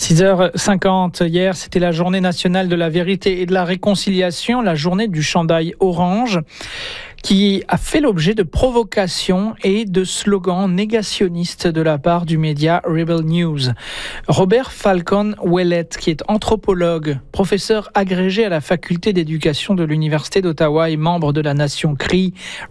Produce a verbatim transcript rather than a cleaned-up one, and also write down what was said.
six heures cinquante, hier, c'était la journée nationale de la vérité et de la réconciliation, la journée du chandail orange, qui a fait l'objet de provocations et de slogans négationnistes de la part du média Rebel News. Robert Falcon Ouellette, qui est anthropologue, professeur agrégé à la faculté d'éducation de l'Université d'Ottawa et membre de la Nation Cree